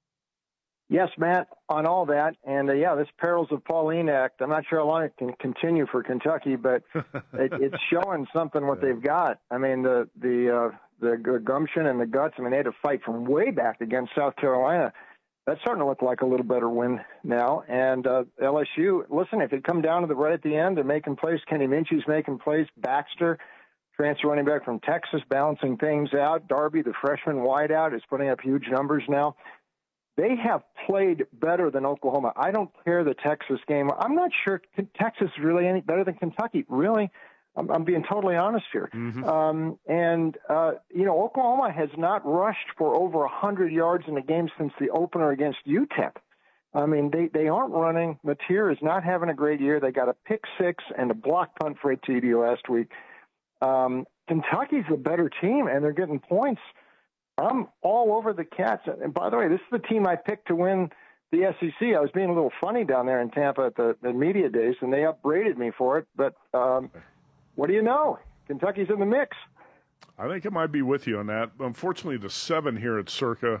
Yes, Matt, on all that. And, uh, yeah, this Perils of Pauline Act, I'm not sure how long it can continue for Kentucky, but it, it's showing something what they've got. I mean, the, the, uh, the gumption and the guts, I mean, they had to fight from way back against South Carolina. That's starting to look like a little better win now. And uh, L S U, listen, if it come down to the right at the end, they're making plays. Kenny Minchie's making plays. Baxter, transfer running back from Texas, balancing things out. Darby, the freshman wideout, is putting up huge numbers now. They have played better than Oklahoma. I don't care the Texas game. I'm not sure Texas is really any better than Kentucky. Really? I'm, I'm being totally honest here. Mm-hmm. Um, and, uh, you know, Oklahoma has not rushed for over one hundred yards in a game since the opener against U T E P. I mean, they, they aren't running. Mateer is not having a great year. They got a pick six and a block punt for a T D last week. Um, Kentucky's the better team, and they're getting points. I'm all over the Cats. And by the way, this is the team I picked to win the S E C. I was being a little funny down there in Tampa at the, the media days, and they upbraided me for it. But um, what do you know? Kentucky's in the mix.
I think I might be with you on that. Unfortunately, the seven here at Circa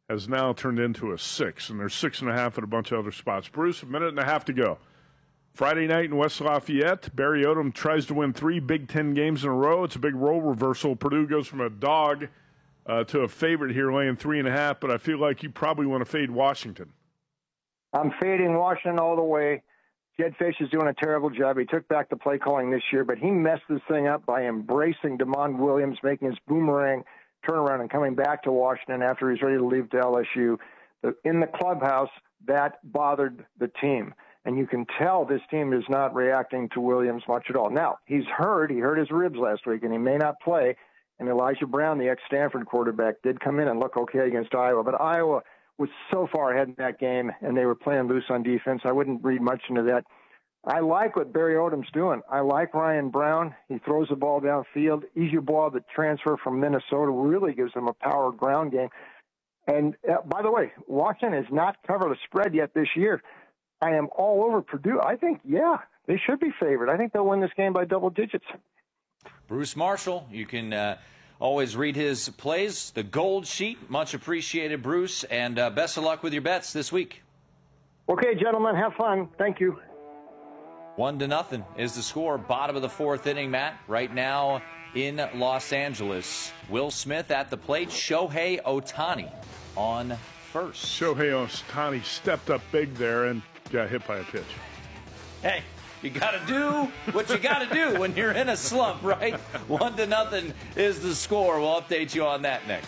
has now turned into a six, and there's six and a half at a bunch of other spots. Bruce, a minute and a half to go. Friday night in West Lafayette, Barry Odom tries to win three Big Ten games in a row. It's a big role reversal. Purdue goes from a dog uh, to a favorite here, laying three and a half, but I feel like you probably want to fade Washington.
I'm fading Washington all the way. Jed Fish is doing a terrible job. He took back the play calling this year, but he messed this thing up by embracing DeMond Williams, making his boomerang turnaround and coming back to Washington after he's ready to leave to L S U. In the clubhouse, that bothered the team. And you can tell this team is not reacting to Williams much at all. Now, he's hurt. He hurt his ribs last week, and he may not play. And Elijah Brown, the ex-Stanford quarterback, did come in and look okay against Iowa. But Iowa was so far ahead in that game, and they were playing loose on defense. I wouldn't read much into that. I like what Barry Odom's doing. I like Ryan Brown. He throws the ball downfield. Ijebuah, the transfer from Minnesota, really gives them a power ground game. And, uh, by the way, Washington has not covered a spread yet this year. I am all over Purdue. I think, yeah, they should be favored. I think they'll win this game by double digits.
Bruce Marshall, you can uh, always read his plays, the Gold Sheet. Much appreciated, Bruce, and uh, best of luck with your bets this week.
Okay, gentlemen, have fun. Thank you.
One to nothing is the score. Bottom of the fourth inning, Matt. Right now in Los Angeles, Will Smith at the plate, Shohei Ohtani on first.
Shohei Ohtani stepped up big there and got hit by a pitch.
Hey, you got to do what you got to do when you're in a slump, right? One to nothing is the score. We'll update you on that next.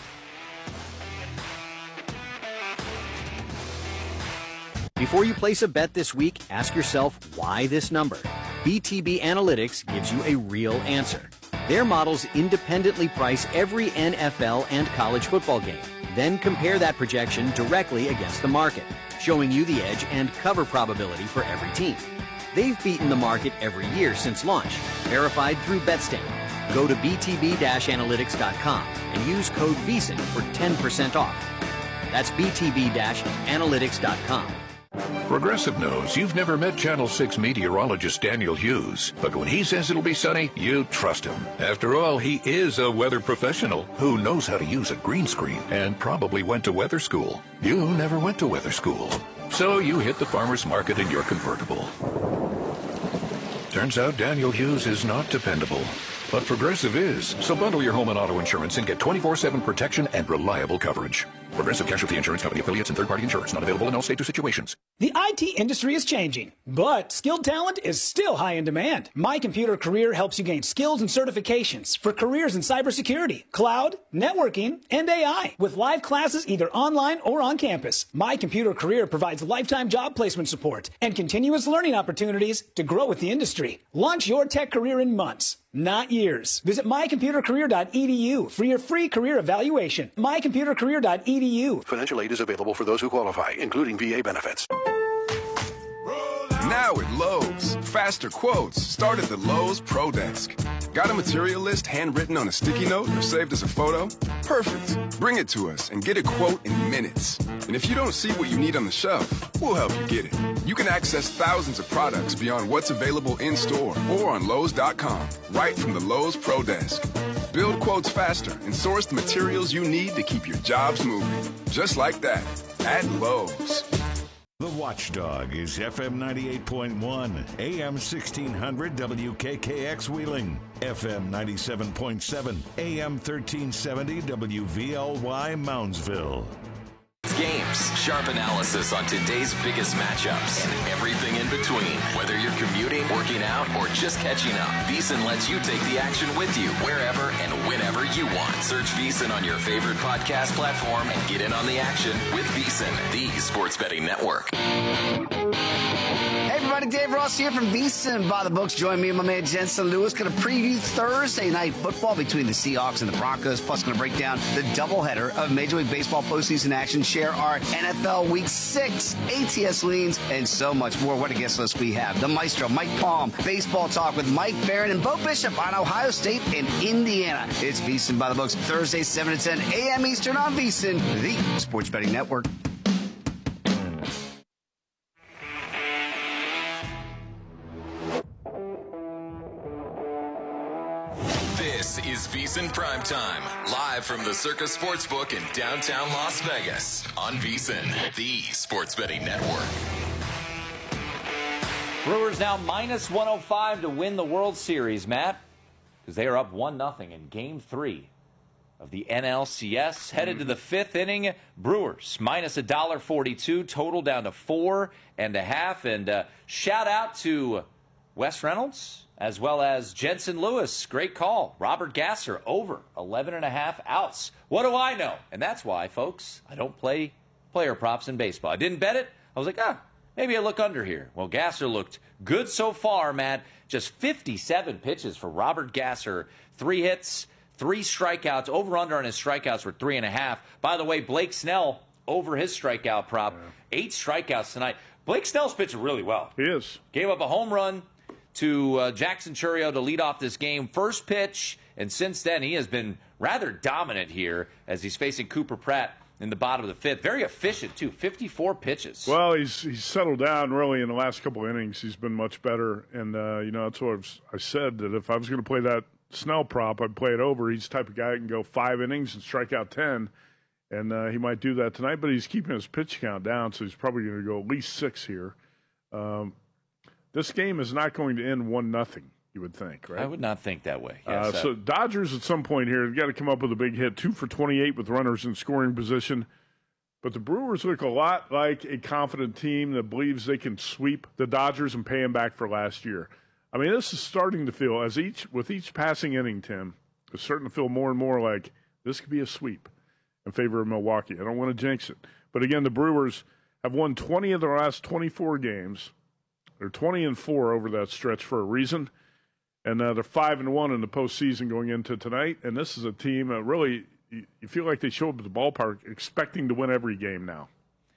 Before you place a bet this week, ask yourself why this number. B T B Analytics gives you a real answer. Their models independently price every N F L and college football game, then compare that projection directly against the market, showing you the edge and cover probability for every team. They've beaten the market every year since launch, verified through Betstamp. Go to b t b dash analytics dot com and use code VEASAN for ten percent off. That's b t b dash analytics dot com.
Progressive knows you've never met Channel six meteorologist Daniel Hughes, but when he says it'll be sunny, you trust him. After all, he is a weather professional who knows how to use a green screen and probably went to weather school. You never went to weather school, so you hit the farmer's market in your convertible. Turns out Daniel Hughes is not dependable, but Progressive is. So bundle your home and auto insurance and get twenty-four seven protection and reliable coverage. Progressive Casualty Insurance Company affiliates and third-party insurance not available in all states or situations.
The I T industry is changing, but skilled talent is still high in demand. My Computer Career helps you gain skills and certifications for careers in cybersecurity, cloud, networking, and A I with live classes either online or on campus. My Computer Career provides lifetime job placement support and continuous learning opportunities to grow with the industry. Launch your tech career in months, not years. Visit my computer career dot e d u for your free career evaluation. my computer career dot e d u.
Financial aid is available for those who qualify, including V A benefits.
Now at Lowe's, faster quotes start at the Lowe's Pro Desk. Got a material list handwritten on a sticky note or saved as a photo? Perfect. Bring it to us and get a quote in minutes. And if you don't see what you need on the shelf, we'll help you get it. You can access thousands of products beyond what's available in store or on Lowe's dot com, right from the Lowe's Pro Desk. Build quotes faster and source the materials you need to keep your jobs moving. Just like that, at Lowe's.
The Watchdog is F M ninety-eight point one, A M sixteen hundred W K K X Wheeling, F M ninety-seven point seven, A M thirteen seventy W V L Y Moundsville.
Games, sharp analysis on today's biggest matchups, and everything in between. Whether you're commuting, working out, or just catching up, VEASAN lets you take the action with you wherever and whenever you want. Search VEASAN on your favorite podcast platform and get in on the action with VEASAN, the sports betting network.
Hey everybody, Dave Ross here from VEASAN by the books. Join me and my man Jensen Lewis. Going to preview Thursday night football between the Seahawks and the Broncos. Plus, going to break down the doubleheader of Major League Baseball postseason action. Share our N F L Week six A T S leans and so much more. What a guest list we have. The Maestro, Mike Palm, baseball talk with Mike Barron and Bo Bishop on Ohio State and Indiana. It's VEASAN by the books, Thursday, seven to ten a m Eastern on VEASAN, the sports betting network.
This is VSiN Primetime, live from the Circa Sportsbook in downtown Las Vegas on VSiN, the sports betting network.
Brewers now minus one oh five to win the World Series, Matt, because they are up one nothing in Game three of the N L C S. Headed to the fifth inning, Brewers minus one dollar forty-two, total down to four and a half. And uh, shout out to Wes Reynolds as well as Jensen Lewis. Great call. Robert Gasser over eleven and a half outs. What do I know? And that's why, folks, I don't play player props in baseball. I didn't bet it. I was like, ah, maybe I look under here. Well, Gasser looked good so far, Matt. Just fifty-seven pitches for Robert Gasser. Three hits, three strikeouts. Over-under on his strikeouts were three and a half. By the way, Blake Snell over his strikeout prop. Yeah. Eight strikeouts tonight. Blake Snell's pitching really well.
He is.
Gave up a home run to uh, Jackson Chourio to lead off this game. First pitch, and since then he has been rather dominant here as he's facing Cooper Pratt in the bottom of the fifth. Very efficient, too. fifty-four pitches.
Well, he's he's settled down really in the last couple of innings. He's been much better. And, uh, you know, that's what I've, I said, that if I was going to play that Snell prop, I'd play it over. He's the type of guy that can go five innings and strike out ten. And uh, he might do that tonight, but he's keeping his pitch count down, so he's probably going to go at least six here. Um, this game is not going to end one nothing. You would think, right?
I would not think that way.
Yes, uh,
uh,
so Dodgers at some point here have got to come up with a big hit. Two for twenty-eight with runners in scoring position. But the Brewers look a lot like a confident team that believes they can sweep the Dodgers and pay them back for last year. I mean, this is starting to feel, as each with each passing inning, Tim, it's starting to feel more and more like this could be a sweep in favor of Milwaukee. I don't want to jinx it. But again, the Brewers have won twenty of their last twenty-four games. They're twenty and four over that stretch for a reason. And uh, they're five and one in the postseason going into tonight. And this is a team that really, you, you feel like they show up at the ballpark expecting to win every game now.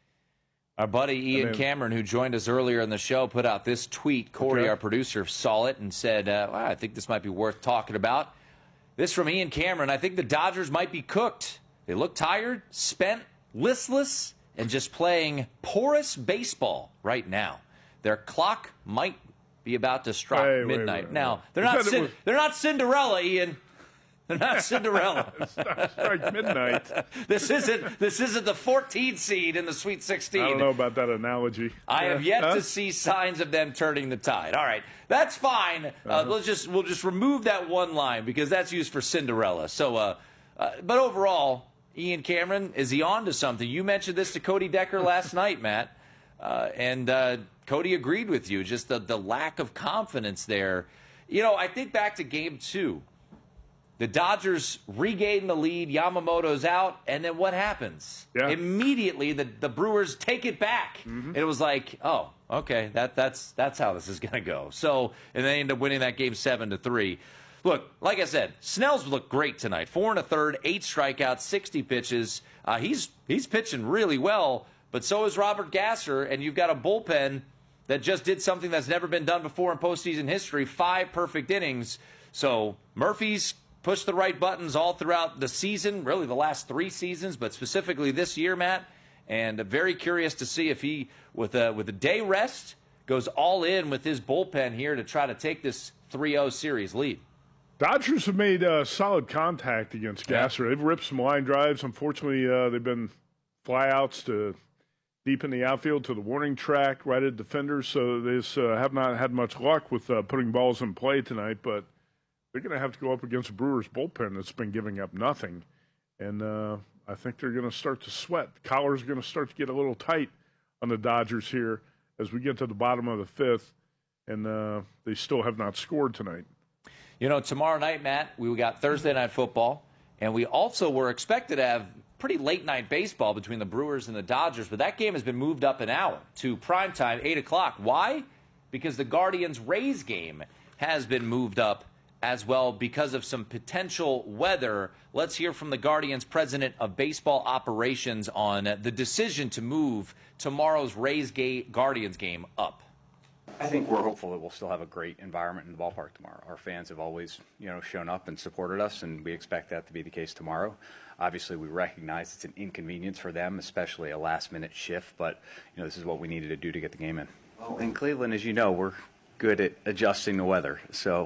Our buddy Ian then, Cameron, who joined us earlier in the show, put out this tweet. Corey, okay. our producer, saw it and said, uh, well, I think this might be worth talking about. This from Ian Cameron. I think the Dodgers might be cooked. They look tired, spent, listless, and just playing porous baseball right now. Their clock might be about to strike
wait,
midnight.
Wait, wait,
now,
wait.
they're not Cin- they're not Cinderella, Ian. They're not Cinderella.
Strike midnight.
This isn't this isn't the fourteenth seed in the Sweet sixteen.
I don't know about that analogy.
I have yet
huh?
to see signs of them turning the tide. All right, that's fine. Uh, uh-huh. Let's just we'll just remove that one line because that's used for Cinderella. So, uh, uh, but overall, Ian Cameron, is he on to something? You mentioned this to Cody Decker last night, Matt, uh, and uh, Cody agreed with you. Just the the lack of confidence there. You know, I think back to Game Two. The Dodgers regain the lead, Yamamoto's out, and then what happens?
Yeah.
Immediately, the, the Brewers take it back.
Mm-hmm.
It was like, oh, okay, that, that's that's how this is going to go. So, and they end up winning that game seven to three. Look, like I said, Snell's looked great tonight. Four and a third, eight strikeouts, sixty pitches. Uh, he's he's pitching really well, but so is Robert Gasser, and you've got a bullpen that just did something that's never been done before in postseason history, five perfect innings. So Murphy's pushed the right buttons all throughout the season, really the last three seasons, but specifically this year, Matt. And I'm very curious to see if he, with a, with a day rest, goes all in with his bullpen here to try to take this three oh series lead.
Dodgers have made uh, solid contact against Gasser. Yeah. They've ripped some line drives. Unfortunately, uh, they've been flyouts to deep in the outfield to the warning track, right at defenders. So they uh, have not had much luck with uh, putting balls in play tonight, but they're going to have to go up against the Brewers bullpen that's been giving up nothing. And uh, I think they're going to start to sweat. The collar's going to start to get a little tight on the Dodgers here as we get to the bottom of the fifth, and uh, they still have not scored tonight.
You know, tomorrow night, Matt, we got Thursday Night Football, and we also were expected to have pretty late-night baseball between the Brewers and the Dodgers, but that game has been moved up an hour to primetime, eight o'clock. Why? Because the Guardians-Rays game has been moved up as well because of some potential weather. Let's hear from the Guardians president of baseball operations on the decision to move tomorrow's Rays-Guardians game up.
I think we're hopeful that we'll still have a great environment in the ballpark tomorrow. Our fans have always, you know, shown up and supported us, and we expect that to be the case tomorrow. Obviously, we recognize it's an inconvenience for them, especially a last-minute shift, but, you know, this is what we needed to do to get the game in. Well, in Cleveland, as you know, we're good at adjusting the weather, so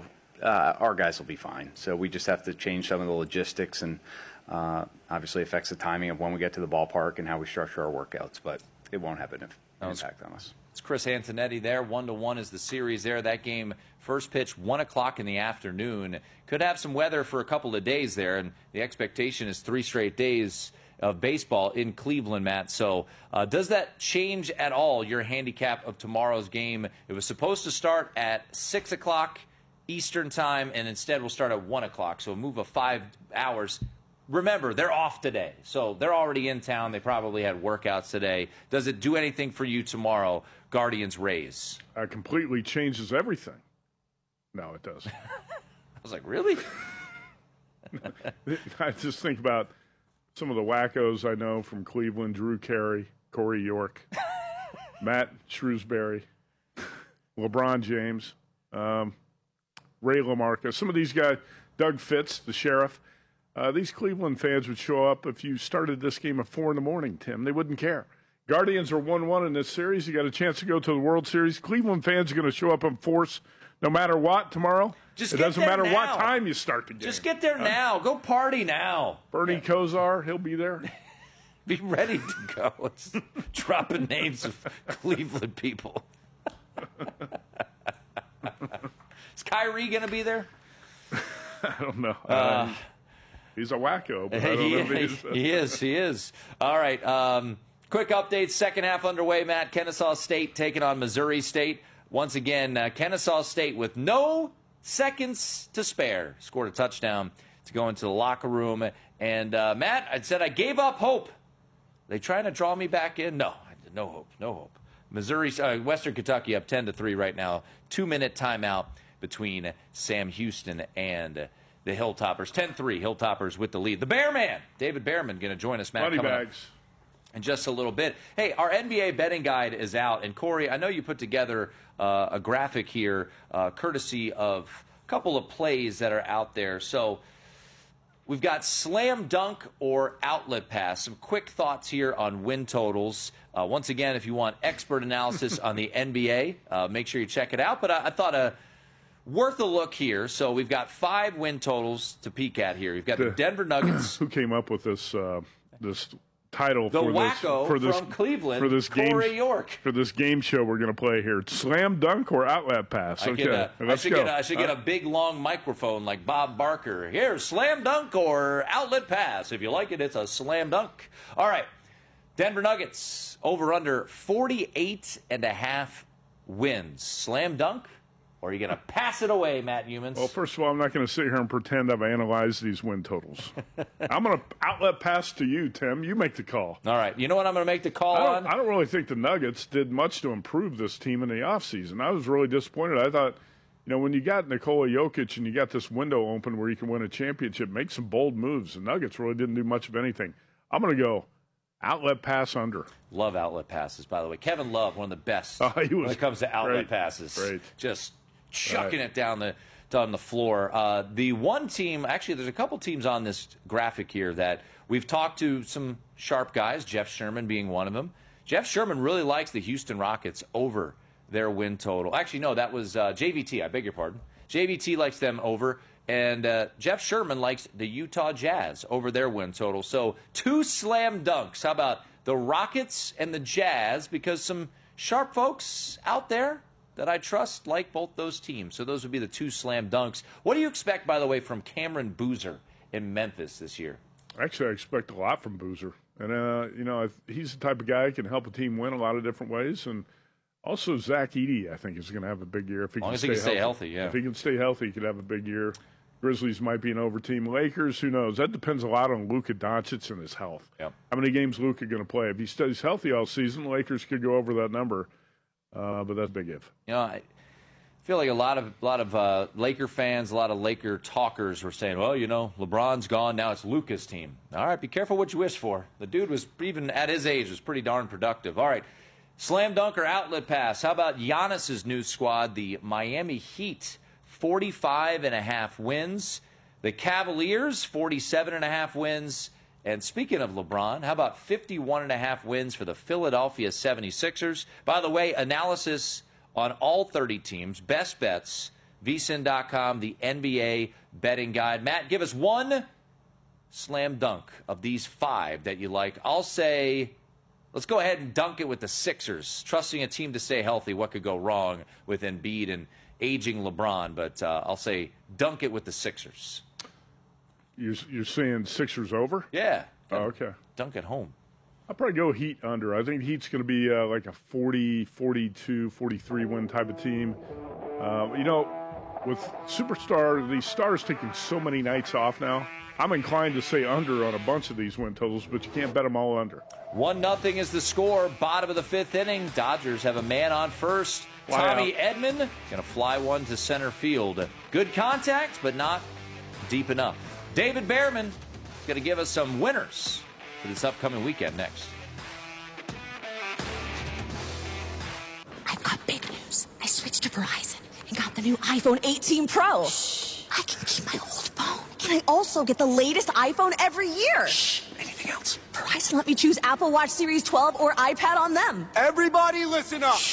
uh, our guys will be fine. So we just have to change some of the logistics, and uh, obviously affects the timing of when we get to the ballpark and how we structure our workouts. But it won't have an impact on us.
It's Chris Antonetti there. One to one is the series there. That game, first pitch, one o'clock in the afternoon. Could have some weather for a couple of days there, and the expectation is three straight days of baseball in Cleveland, Matt. So uh, does that change at all your handicap of tomorrow's game? It was supposed to start at six o'clock Eastern time, and instead we'll start at one o'clock. So a move of five hours. Remember, they're off today, so they're already in town. They probably had workouts today. Does it do anything for you tomorrow, Guardians-Rays?
It completely changes everything. No, it doesn't.
I was like, really?
I just think about some of the wackos I know from Cleveland: Drew Carey, Corey York, Matt Shrewsbury, LeBron James, um, Ray LaMarca. Some of these guys, Doug Fitz, the sheriff. Uh, these Cleveland fans would show up if you started this game at four in the morning, Tim. They wouldn't care. Guardians are one one in this series. You got a chance to go to the World Series. Cleveland fans are going to show up in force no matter what tomorrow.
Just
it
get
doesn't
there
matter
now.
what time you start the game.
Just get there now. Go party now.
Bernie yeah. Kosar, he'll be there.
Be ready to go. It's dropping names of Cleveland people. Is Kyrie going to be there?
I don't know.
Uh,
uh, he's a wacko. But I don't
he,
know if he's,
he is. He is. All right. Um, quick update. Second half underway, Matt. Kennesaw State taking on Missouri State. Once again, uh, Kennesaw State with no seconds to spare scored a touchdown to go into the locker room. And, uh, Matt, I said I gave up hope. They trying to draw me back in? No, no hope, no hope. Missouri, uh, Western Kentucky up ten to three right now. Two-minute timeout between Sam Houston and the Hilltoppers. ten three, Hilltoppers with the lead. The Bearman, David Bearman, going to join us, Matt.
Money
coming
bags.
Up in just a little bit. Hey, our N B A betting guide is out. And, Corey, I know you put together uh, a graphic here uh, courtesy of a couple of plays that are out there. So we've got slam dunk or outlet pass. Some quick thoughts here on win totals. Uh, once again, if you want expert analysis on the N B A, uh, make sure you check it out. But I, I thought a worth a look here. So we've got five win totals to peek at here. You've got the, the Denver Nuggets.
Who came up with this uh, this title
the
for
wacko
this for this
from Cleveland,
for this game
Corey York.
For this game show we're going to play here? Slam dunk or outlet pass?
I
Okay,
get a,
let's
I should
go.
get a, I should get a big long microphone like Bob Barker. Here, slam dunk or outlet pass. If you like it, it's a slam dunk. All right, Denver Nuggets over under forty-eight and a half wins. Slam dunk. Or are you going to pass it away, Matt Humans?
Well, first of all, I'm not going to sit here and pretend I've analyzed these win totals. I'm going to outlet pass to you, Tim. You make the call.
All right. You know what I'm going to make the call
I don't,
on?
I don't really think the Nuggets did much to improve this team in the offseason. I was really disappointed. I thought, you know, when you got Nikola Jokic and you got this window open where you can win a championship, make some bold moves. The Nuggets really didn't do much of anything. I'm going to go outlet pass under.
Love outlet passes, by the way. Kevin Love, one of the best
oh, he was
when it comes to outlet
great.
passes.
Great.
Just chucking
right.
it down the down the floor. Uh, the one team, actually, there's a couple teams on this graphic here that we've talked to some sharp guys, Jeff Sherman being one of them. Jeff Sherman really likes the Houston Rockets over their win total. Actually, no, that was uh, J V T. I beg your pardon. J V T likes them over, and uh, Jeff Sherman likes the Utah Jazz over their win total. So two slam dunks. How about the Rockets and the Jazz? Because some sharp folks out there that I trust like both those teams. So those would be the two slam dunks. What do you expect, by the way, from Cameron Boozer in Memphis this year?
Actually, I expect a lot from Boozer. And, uh, you know, he's the type of guy who can help a team win a lot of different ways. And also Zach Edey, I think, is going to have a big year. If he
as long
can
as
stay
he can stay
healthy.
healthy, yeah.
If he can stay healthy, he could have a big year. Grizzlies might be an over team. Lakers, who knows? That depends a lot on Luka Doncic and his health.
Yep.
How many games Luka going to play? If he stays healthy all season, the Lakers could go over that number. Uh, but that's a big if.
You know, I feel like a lot of a lot of uh, Laker fans, a lot of Laker talkers were saying, well, you know, LeBron's gone, now it's Luka's team. All right, be careful what you wish for. The dude was, even at his age, was pretty darn productive. All right, slam dunk or outlet pass. How about Giannis's new squad, the Miami Heat, forty-five and a half wins. The Cavaliers, forty-seven and a half wins. And speaking of LeBron, how about fifty-one and a half wins for the Philadelphia seventy-sixers? By the way, analysis on all thirty teams, best bets V S I N dot com, the N B A betting guide. Matt, give us one slam dunk of these five that you like. I'll say, let's go ahead and dunk it with the Sixers. Trusting a team to stay healthy, what could go wrong with Embiid and aging LeBron? But uh, I'll say dunk it with the Sixers.
You're, you're saying Sixers over?
Yeah.
Oh, okay.
Dunk at home.
I'll probably go Heat under. I think Heat's going to be uh, like a forty, forty-two, forty-three win type of team. Uh, you know, with Superstar, these stars taking so many nights off now, I'm inclined to say under on a bunch of these win totals, but you can't bet them all under.
One nothing is the score. Bottom of the fifth inning. Dodgers have a man on first.
Fly
Tommy
out.
Edman going to fly one to center field. Good contact, but not deep enough. David Behrman is going to give us some winners for this upcoming weekend next.
I've got big news. I switched to Verizon and got the new iPhone eighteen Pro. Shh. I can keep my old phone. And I also get the latest iPhone every year.
Shh. Anything else?
Verizon let me choose Apple Watch Series twelve or iPad on them.
Everybody listen up.